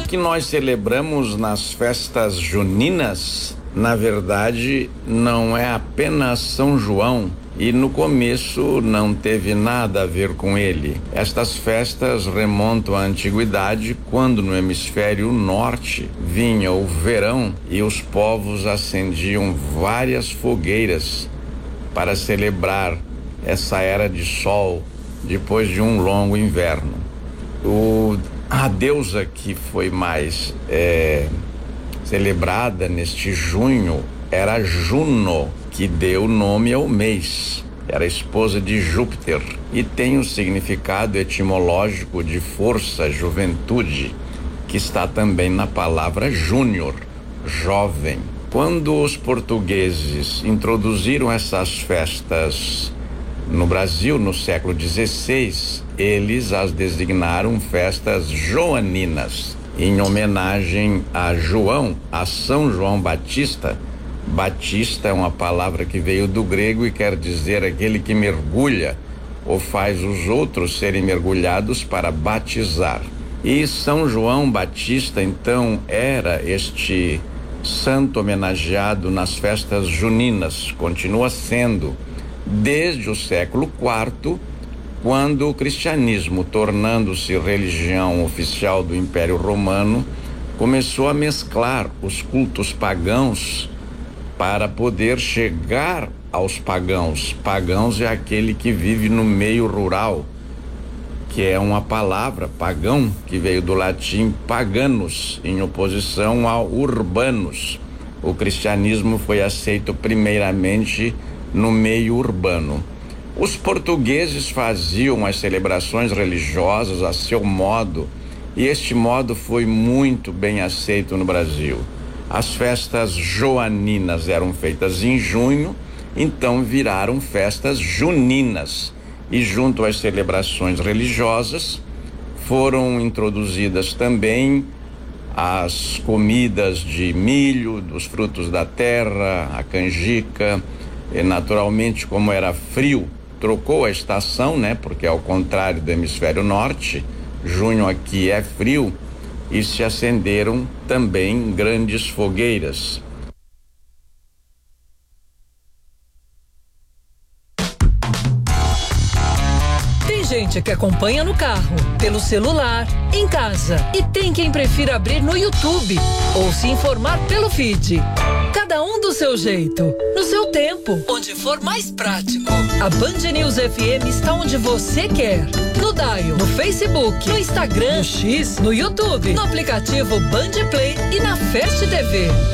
que nós celebramos nas festas juninas, na verdade, não é apenas São João, e no começo não teve nada a ver com ele. Estas festas remontam à antiguidade, quando no hemisfério norte vinha o verão e os povos acendiam várias fogueiras para celebrar essa era de sol depois de um longo inverno. A deusa que foi mais celebrada neste junho era Juno, que deu nome ao mês. Era esposa de Júpiter e tem o significado etimológico de força, juventude, que está também na palavra júnior, jovem. Quando os portugueses introduziram essas festas no Brasil, no século XVI, eles as designaram festas joaninas, em homenagem a João, a São João Batista. Batista é uma palavra que veio do grego e quer dizer aquele que mergulha ou faz os outros serem mergulhados para batizar. E São João Batista, então, era este santo homenageado nas festas juninas, continua sendo, desde o século IV, quando o cristianismo, tornando-se religião oficial do Império Romano, começou a mesclar os cultos pagãos para poder chegar aos pagãos. Pagãos é aquele que vive no meio rural, que é uma palavra, pagão, que veio do latim paganos, em oposição ao urbanos. O cristianismo foi aceito primeiramente no meio urbano. Os portugueses faziam as celebrações religiosas a seu modo, e este modo foi muito bem aceito no Brasil. As festas joaninas eram feitas em junho, então viraram festas juninas. E junto às celebrações religiosas foram introduzidas também as comidas de milho, dos frutos da terra, a canjica. E naturalmente, como era frio, trocou a estação, né? Porque ao contrário do hemisfério norte, junho aqui é frio, e se acenderam também grandes fogueiras. Tem gente que acompanha no carro, pelo celular, em casa, e tem quem prefira abrir no YouTube ou se informar pelo feed. Cada um do seu jeito, no seu tempo, onde for mais prático. A Band News FM está onde você quer. No Dial, no Facebook, no Instagram, no X, no YouTube, no aplicativo Band Play e na Fast TV.